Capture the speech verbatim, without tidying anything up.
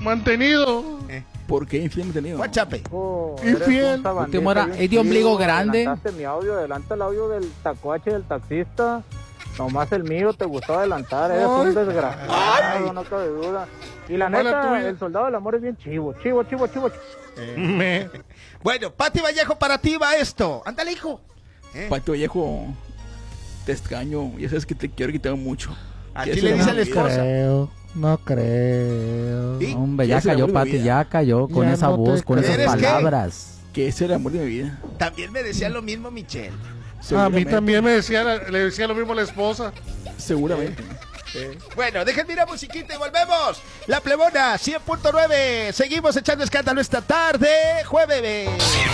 Mantenido. Eh. ¿Por qué infiel mantenido? Guachape. Oh, Infiel. Último era, es de ombligo grande. Adelantaste mi audio, adelanta el audio del tacuache del taxista. Nomás el mío te gustó adelantar, eres Ay. un desgraciado, no cabe duda. Y la Mala neta, tuya. el soldado del amor es bien chivo, chivo, chivo, chivo. chivo. Eh. Me. Bueno, Pati Vallejo, para ti va esto. Ándale, hijo. Eh. Pato Vallejo, te extraño. Ya sabes que te quiero y te amo mucho. Así Ya le se dice me a la olvidó. esposa. Creo, no creo. ¿Sí? Hombre, Ya ya se la cayó, vuelve Pati, vida. ya cayó con Ya esa no te voz, con esas ¿Eres qué? palabras. Que es el amor de mi vida. También me decía lo mismo Michelle. A mí Seguramente. también me decía, le decía lo mismo a la esposa. Seguramente. Bueno, déjenme ir a musiquita y volvemos. La Plebona, cien punto nueve. Seguimos echando escándalo esta tarde, jueves.